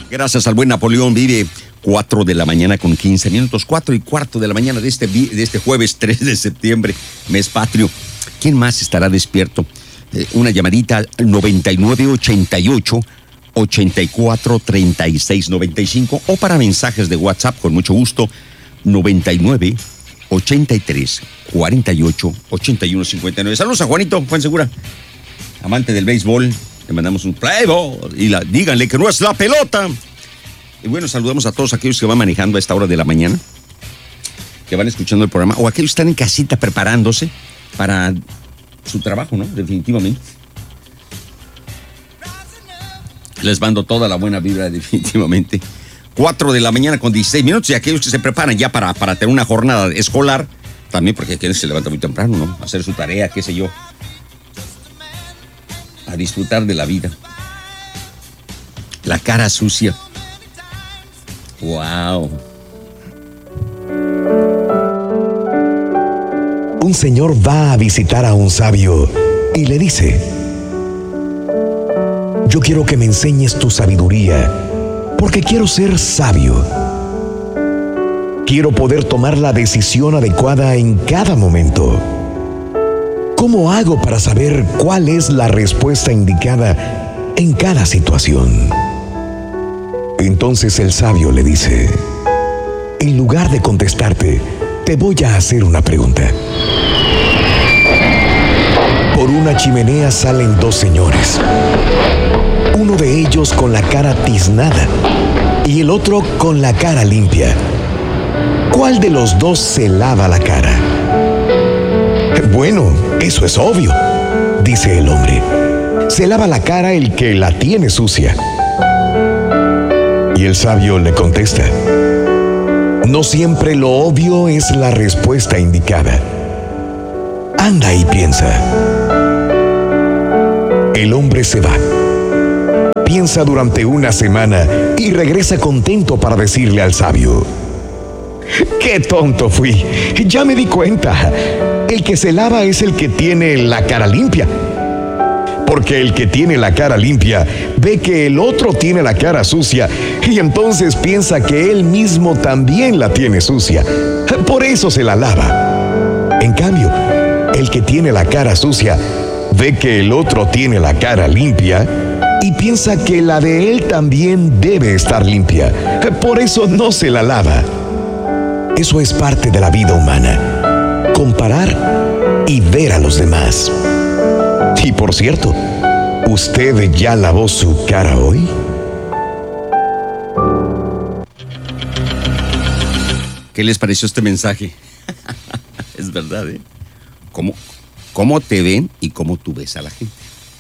Gracias al buen Napoleón vive 4 de la mañana con 15 minutos, 4:15 de la mañana de este jueves 3 de septiembre, mes patrio. ¿Quién más estará despierto? Una llamadita al 9988 84 36 95 o para mensajes de WhatsApp con mucho gusto 99 83 48 81 59. Saludos a Juanito Fuensegura, amante del béisbol. Le mandamos un play ball y díganle que no es la pelota. Y bueno, saludamos a todos aquellos que van manejando a esta hora de la mañana, que van escuchando el programa, o aquellos que están en casita preparándose para su trabajo, ¿no? Definitivamente. Les mando toda la buena vibra, definitivamente. 4 de la mañana con 16 minutos, y aquellos que se preparan ya para tener una jornada escolar, también porque hay quien se levanta muy temprano, ¿no? A hacer su tarea, qué sé yo. A disfrutar de la vida. La cara sucia. ¡Wow! Un señor va a visitar a un sabio y le dice: yo quiero que me enseñes tu sabiduría, porque quiero ser sabio. Quiero poder tomar la decisión adecuada en cada momento. ¿Cómo hago para saber cuál es la respuesta indicada en cada situación? Entonces el sabio le dice: en lugar de contestarte, te voy a hacer una pregunta. Por una chimenea salen dos señores. Uno de ellos con la cara tiznada y el otro con la cara limpia. ¿Cuál de los dos se lava la cara? Bueno, eso es obvio, dice el hombre. Se lava la cara el que la tiene sucia. Y el sabio le contesta: no siempre lo obvio es la respuesta indicada. Anda y piensa. El hombre se va. Piensa durante una semana y regresa contento para decirle al sabio: ¡qué tonto fui! Ya me di cuenta. El que se lava es el que tiene la cara limpia. Porque el que tiene la cara limpia ve que el otro tiene la cara sucia y entonces piensa que él mismo también la tiene sucia. Por eso se la lava. En cambio, el que tiene la cara sucia ve que el otro tiene la cara limpia y piensa que la de él también debe estar limpia. Por eso no se la lava. Eso es parte de la vida humana. Comparar y ver a los demás. Y por cierto, ¿usted ya lavó su cara hoy? ¿Qué les pareció este mensaje? Es verdad, ¿eh? ¿Cómo te ven y cómo tú ves a la gente?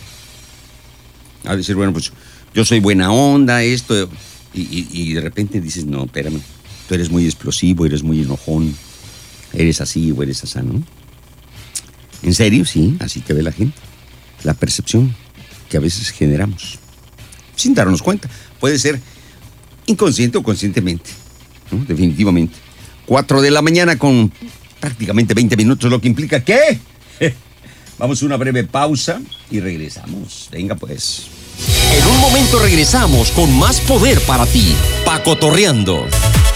A decir, bueno, pues yo soy buena onda, esto, y de repente dices, no, espérame, tú eres muy explosivo, eres muy enojón, eres así o eres así, ¿no? ¿En serio? Sí, así te ve la gente. La percepción que a veces generamos, sin darnos cuenta. Puede ser inconsciente o conscientemente, ¿no? Definitivamente. 4 de la mañana con prácticamente 20 minutos, lo que implica que vamos a una breve pausa y regresamos. Venga pues. En un momento regresamos con más poder para ti. Pacotorreando.